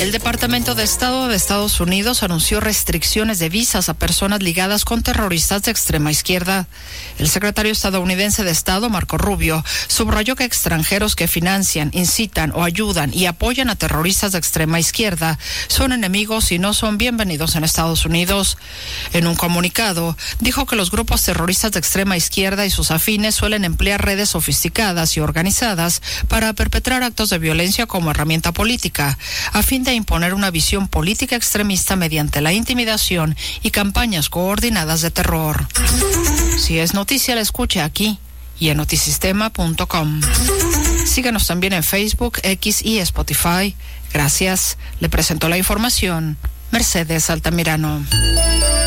El Departamento de Estado de Estados Unidos anunció restricciones de visas a personas ligadas con terroristas de extrema izquierda. El secretario estadounidense de Estado, Marco Rubio, subrayó que extranjeros que financian, incitan o ayudan y apoyan a terroristas de extrema izquierda son enemigos y no son bienvenidos en Estados Unidos. En un comunicado, dijo que los grupos terroristas de extrema izquierda y sus afines suelen emplear redes sofisticadas y organizadas para perpetrar actos de violencia como herramienta política, a fin de imponer una visión política extremista mediante la intimidación y campañas coordinadas de terror. Si es noticia, la escuche aquí y en notisistema.com. Síganos también en Facebook, X y Spotify. Gracias. Le presento la información Mercedes Altamirano.